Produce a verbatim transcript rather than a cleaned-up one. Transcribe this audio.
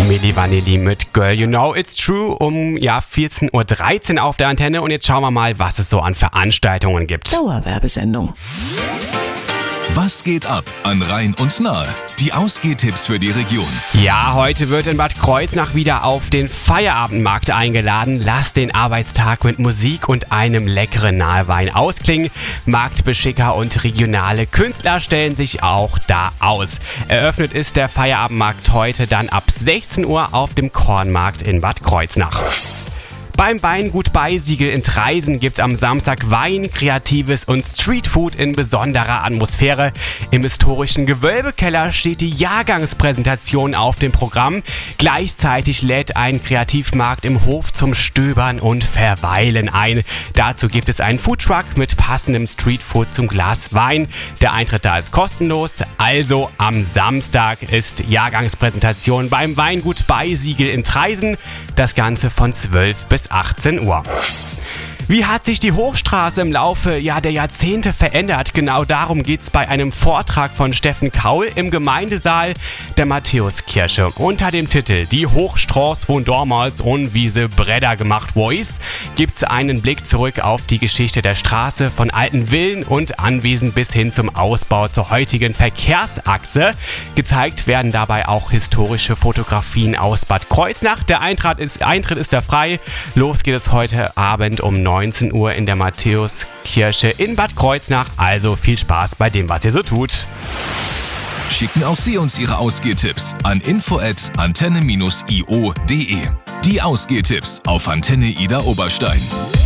Milli Vanilli mit Girl You Know It's True um ja, vierzehn Uhr dreizehn auf der Antenne und jetzt schauen wir mal, was es so an Veranstaltungen gibt. Dauerwerbesendung. Was geht ab an Rhein und Nahe? Die Ausgehtipps für die Region. Ja, heute wird in Bad Kreuznach wieder auf den Feierabendmarkt eingeladen. Lasst den Arbeitstag mit Musik und einem leckeren Nahewein ausklingen. Marktbeschicker und regionale Künstler stellen sich auch da aus. Eröffnet ist der Feierabendmarkt heute dann ab sechzehn Uhr auf dem Kornmarkt in Bad Kreuznach. Beim Weingut Beisiegel in Traisen gibt's am Samstag Wein, Kreatives und Streetfood in besonderer Atmosphäre. Im historischen Gewölbekeller steht die Jahrgangspräsentation auf dem Programm. Gleichzeitig lädt ein Kreativmarkt im Hof zum Stöbern und Verweilen ein. Dazu gibt es einen Foodtruck mit passendem Streetfood zum Glas Wein. Der Eintritt da ist kostenlos. Also am Samstag ist Jahrgangspräsentation beim Weingut Beisiegel in Traisen. Das Ganze von zwölf bis achtzehn Uhr. Wie hat sich die Hochstraße im Laufe ja, der Jahrzehnte verändert? Genau darum geht es bei einem Vortrag von Steffen Kaul im Gemeindesaal der Matthäuskirche. Unter dem Titel Die Hochstraße von damals und wie sie Bredder gemacht vois gibt es einen Blick zurück auf die Geschichte der Straße von alten Villen und Anwesen bis hin zum Ausbau zur heutigen Verkehrsachse. Gezeigt werden dabei auch historische Fotografien aus Bad Kreuznach. Der Eintritt ist, Eintritt ist da frei. Los geht es heute Abend um neunzehn Uhr in der Matthäuskirche in Bad Kreuznach. Also viel Spaß bei dem, was ihr so tut. Schicken auch Sie uns Ihre Ausgehtipps an info at antenne dash i o punkt de. Die Ausgehtipps auf Antenne Ida Oberstein.